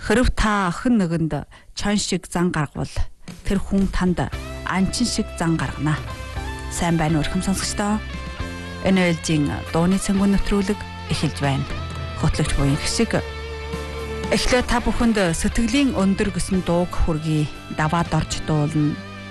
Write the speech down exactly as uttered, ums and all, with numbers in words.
Хэрв та охин нэгэнд чон шиг зан гаргавал тэр хүн танд анчин шиг зан гаргана. Сайн байна уу өрхөм сонсогчдоо? Энэ ээлжийн дууны цэнгүүн нэвтрүүлэг эхэлж байна. Хөтлөгч буян шиг эхлээ та бүхэнд сэтгэлийн өндөр гэсэн дууг хүргэе. Даваад орж дуулна.